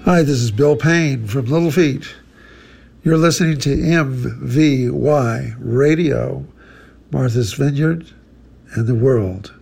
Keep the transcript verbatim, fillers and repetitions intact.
Hi, this is Bill Payne from Little Feat. You're listening to M V Y Radio, Martha's Vineyard and the World.